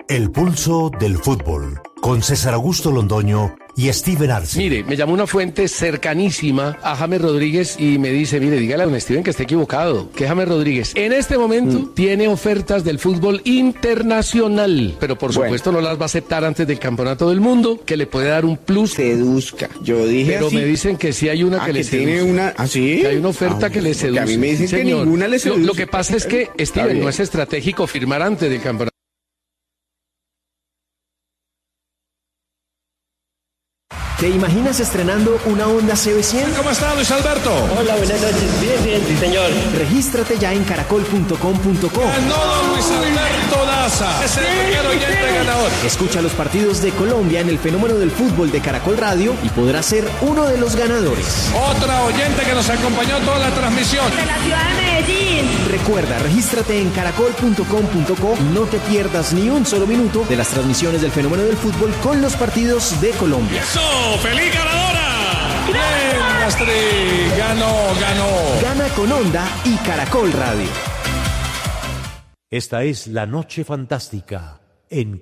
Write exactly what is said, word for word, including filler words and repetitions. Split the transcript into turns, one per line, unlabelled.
El pulso del fútbol, con César Augusto Londoño y Steven Arce.
Mire, me llamó una fuente cercanísima a James Rodríguez y me dice, mire, dígale a don Steven que está equivocado, que James Rodríguez en este momento mm. tiene ofertas del fútbol internacional, pero por supuesto bueno. no las va a aceptar antes del campeonato del mundo, que le puede dar un plus.
Seduzca, yo dije
Pero
así.
me dicen que sí hay una
ah,
que, que le
tiene
seduce.
una, ¿ah, sí?
Que hay una oferta ah, que le seduce.
A mí me dicen
sí,
que
señor.
ninguna le seduce.
Lo, lo que pasa es que, Steven, no es estratégico firmar antes del campeonato.
¿Te imaginas estrenando una Honda C B cien?
¿Cómo está, Luis Alberto?
Hola, buenas noches. Bien, bien, sí, señor.
Regístrate ya en caracol punto com punto co.
Ganó don Luis Alberto Daza. Es el primer oyente ganador.
Escucha los partidos de Colombia en el fenómeno del fútbol de Caracol Radio y podrás ser uno de los ganadores.
Otra oyente que nos acompañó toda la transmisión.
De la ciudad de Medellín.
Recuerda, regístrate en caracol punto com punto co y no te pierdas ni un solo minuto de las transmisiones del fenómeno del fútbol con los partidos de Colombia.
¡Eso! ¡Feliz ganadora! ¡Bien, Astrid! ¡Ganó, ganó!
Gana con Honda y Caracol Radio.
Esta es La Noche Fantástica en